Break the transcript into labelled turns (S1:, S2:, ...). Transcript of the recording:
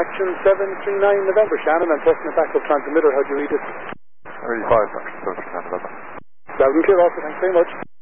S1: Action 739 November, Shannon. I'm posting it back up transmitter. How do you read it?
S2: 35, Action 739 November.
S1: Loud and clear, also. Thanks very much.